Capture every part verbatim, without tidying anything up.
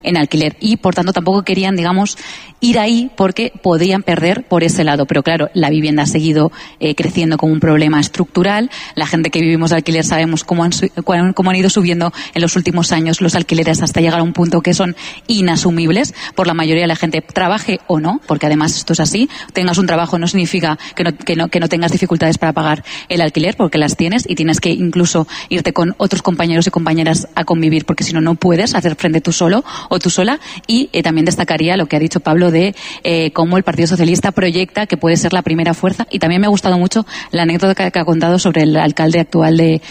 en alquiler y por tanto tampoco querían, digamos, ir ahí porque podrían perder por ese lado. Pero claro, la vivienda ha seguido eh, creciendo como un problema estructural. La gente que vivimos de alquiler sabemos cómo han, cómo han ido subiendo en los últimos años los alquileres hasta llegar a un punto que son inasumibles por la mayoría de la gente, trabaje o no, porque además esto es así. Tengas un trabajo no significa que no, que no, que no tengas dificultades para pagar el alquiler, porque las tienes y tienes que incluso irte con otros compañeros y compañeras a convivir, porque si no, no puedes hacer frente tú solo o tú sola. Y eh, también destacaría lo que ha dicho Pablo de eh, cómo el Partido Socialista proyecta que puede ser la primera fuerza. Y también me ha gustado mucho la anécdota que, que ha contado sobre el alcalde actual de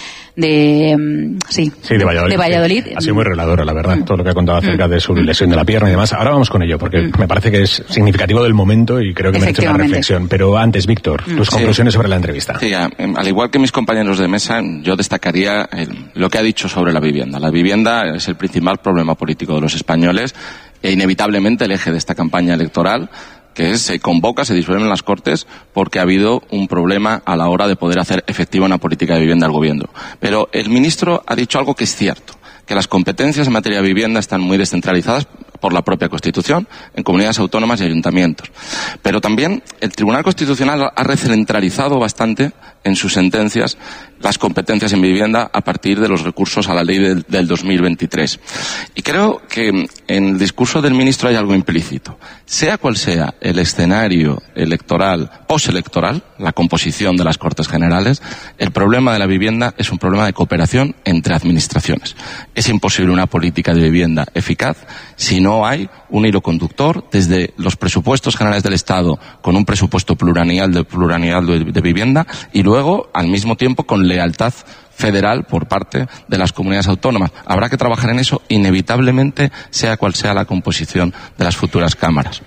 de um, sí, sí de Valladolid, de Valladolid. Sí. Ha sido muy reveladora, la verdad, todo lo que ha contado acerca de su lesión de la pierna y demás. Ahora vamos con ello, porque mm. me parece que es significativo del momento y creo que merece una reflexión. Pero antes, Víctor, tus sí. conclusiones sobre la entrevista. Sí, al igual que mis compañeros de mesa, yo destacaría el, lo que ha dicho sobre la vivienda. La vivienda es el principal problema político de los españoles e inevitablemente el eje de esta campaña electoral, que es, se convoca, se disuelven las Cortes porque ha habido un problema a la hora de poder hacer efectiva una política de vivienda al gobierno. Pero el ministro ha dicho algo que es cierto, que las competencias en materia de vivienda están muy descentralizadas por la propia Constitución, en comunidades autónomas y ayuntamientos. Pero también el Tribunal Constitucional ha recentralizado bastante en sus sentencias las competencias en vivienda a partir de los recursos a la ley del, del dos mil veintitrés. Y creo que en el discurso del ministro hay algo implícito. Sea cual sea el escenario electoral, postelectoral, la composición de las Cortes Generales, el problema de la vivienda es un problema de cooperación entre administraciones. Es imposible una política de vivienda eficaz si no hay un hilo conductor desde los presupuestos generales del Estado con un presupuesto plurianual de, plurianual de, de vivienda y luego, al mismo tiempo, con lealtad federal por parte de las comunidades autónomas. Habrá que trabajar en eso inevitablemente, sea cual sea la composición de las futuras cámaras.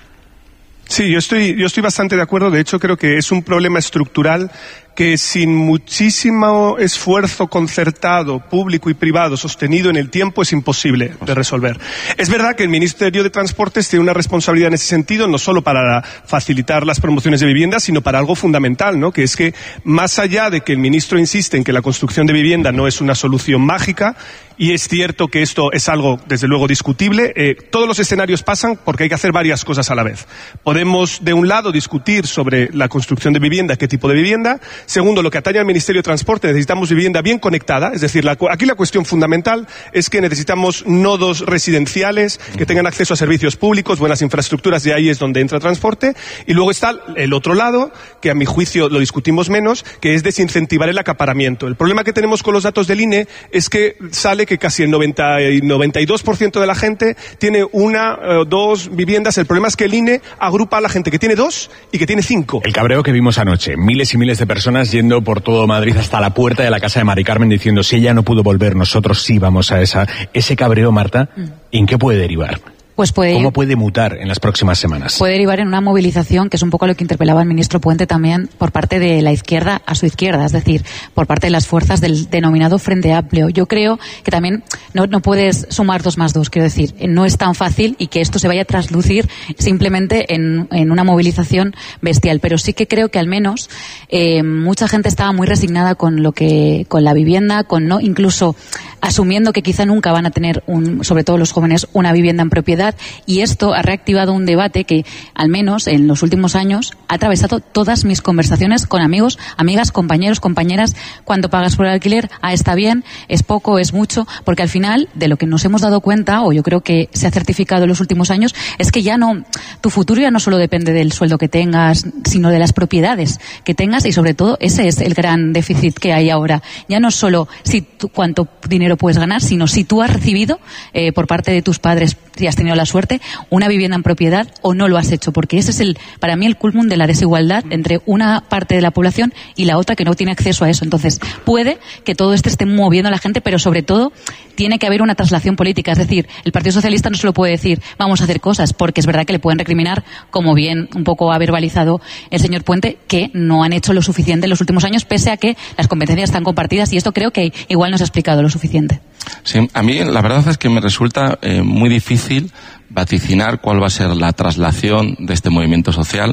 Sí, yo estoy, yo estoy bastante de acuerdo. De hecho, creo que es un problema estructural que sin muchísimo esfuerzo concertado, público y privado, sostenido en el tiempo, es imposible de resolver. Es verdad que el Ministerio de Transportes tiene una responsabilidad en ese sentido, no solo para facilitar las promociones de vivienda, sino para algo fundamental, ¿no? Que es que, más allá de que el ministro insiste en que la construcción de vivienda no es una solución mágica, y es cierto que esto es algo, desde luego, discutible, eh, todos los escenarios pasan porque hay que hacer varias cosas a la vez. Podemos, de un lado, discutir sobre la construcción de vivienda, qué tipo de vivienda. Segundo, lo que atañe al Ministerio de Transporte, necesitamos vivienda bien conectada. Es decir, la, aquí la cuestión fundamental es que necesitamos nodos residenciales que tengan acceso a servicios públicos, buenas infraestructuras, y ahí es donde entra transporte. Y luego está el otro lado, que a mi juicio lo discutimos menos, que es desincentivar el acaparamiento. El problema que tenemos con los datos del I N E es que sale que casi el noventa y noventa y dos por ciento de la gente tiene una o eh, dos viviendas. El problema es que el I N E agrupa a la gente que tiene dos y que tiene cinco. El cabreo que vimos anoche, miles y miles de personas yendo por todo Madrid hasta la puerta de la casa de Mari Carmen diciendo, si ella no pudo volver, nosotros sí vamos a esa. Ese cabreo, Marta, ¿en qué puede derivar? Pues puede, ¿Cómo puede mutar en las próximas semanas? Puede derivar en una movilización, que es un poco lo que interpelaba el ministro Puente también, por parte de la izquierda a su izquierda, es decir, por parte de las fuerzas del denominado Frente Amplio. Yo creo que también no, no puedes sumar dos más dos, quiero decir, no es tan fácil y que esto se vaya a traslucir simplemente en, en una movilización bestial, pero sí que creo que al menos eh, mucha gente estaba muy resignada con lo que, con la vivienda, con no, incluso asumiendo que quizá nunca van a tener, un, sobre todo los jóvenes, una vivienda en propiedad. Y esto ha reactivado un debate que, al menos en los últimos años, ha atravesado todas mis conversaciones con amigos, amigas, compañeros, compañeras. ¿Cuánto pagas por el alquiler? Ah, está bien, es poco, es mucho, porque al final, de lo que nos hemos dado cuenta, o yo creo que se ha certificado en los últimos años, es que ya no, tu futuro ya no solo depende del sueldo que tengas, sino de las propiedades que tengas, y sobre todo ese es el gran déficit que hay ahora. Ya no solo si tú, cuánto dinero puedes ganar, sino si tú has recibido eh, por parte de tus padres, si has tenido la suerte, una vivienda en propiedad o no lo has hecho, porque ese es el, para mí, el culmen de la desigualdad entre una parte de la población y la otra que no tiene acceso a eso. Entonces, puede que todo esto esté moviendo a la gente, pero sobre todo tiene que haber una traslación política. Es decir, el Partido Socialista no se lo puede decir, vamos a hacer cosas, porque es verdad que le pueden recriminar, como bien un poco ha verbalizado el señor Puente, que no han hecho lo suficiente en los últimos años, pese a que las competencias están compartidas, y esto creo que igual no se ha explicado lo suficiente. Sí, a mí la verdad es que me resulta eh, muy difícil vaticinar cuál va a ser la traslación de este movimiento social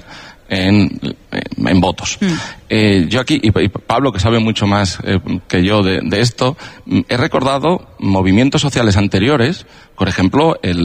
en, en votos. Mm. Eh, yo aquí, y Pablo, que sabe mucho más eh, que yo de, de esto, he recordado movimientos sociales anteriores, por ejemplo, el